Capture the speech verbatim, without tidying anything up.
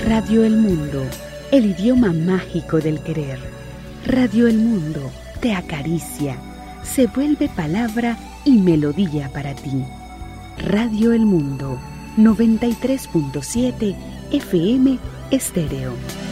Radio El Mundo, el idioma mágico del querer. Radio El Mundo te acaricia, se vuelve palabra y melodía para ti. Radio El Mundo, noventa y tres punto siete F M Estéreo.